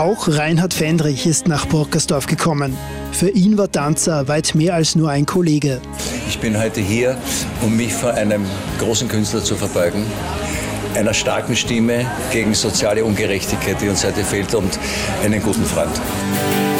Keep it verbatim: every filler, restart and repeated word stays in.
Auch Reinhard Fendrich ist nach Burkersdorf gekommen. Für ihn war Tanzer weit mehr als nur ein Kollege. Ich bin heute hier, um mich vor einem großen Künstler zu verbeugen, einer starken Stimme gegen soziale Ungerechtigkeit, die uns heute fehlt, und einen guten Freund.